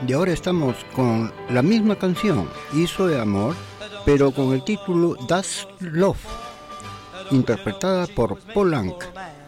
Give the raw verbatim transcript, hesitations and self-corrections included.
Y ahora estamos con la misma canción, Hizo de Amor, pero con el título Das Love, interpretada por Paul Anka.